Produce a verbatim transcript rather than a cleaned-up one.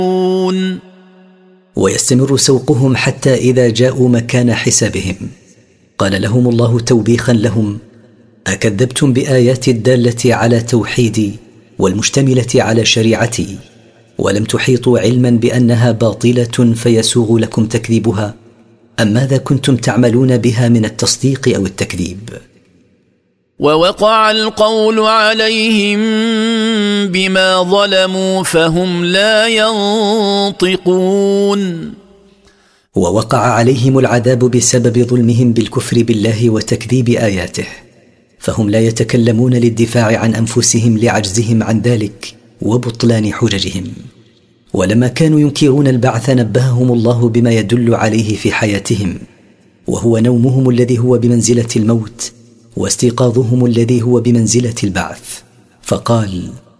ويستمر سوقهم حتى إذا جاءوا مكان حسابهم قال لهم الله توبيخا لهم: أكذبتم بآيات الدالة على توحيدي والمشتملة على شريعتي ولم تحيطوا علما بأنها باطلة فيسوغ لكم تكذيبها؟ أم ماذا كنتم تعملون بها من التصديق أو التكذيب؟ ووقع القول عليهم بما ظلموا فهم لا ينطقون. ووقع عليهم العذاب بسبب ظلمهم بالكفر بالله وتكذيب آياته، فهم لا يتكلمون للدفاع عن أنفسهم لعجزهم عن ذلك وبطلان حججهم. ولما كانوا ينكرون البعث نبههم الله بما يدل عليه في حياتهم، وهو نومهم الذي هو بمنزلة الموت واستيقاظهم الذي هو بمنزلة البعث، فقال: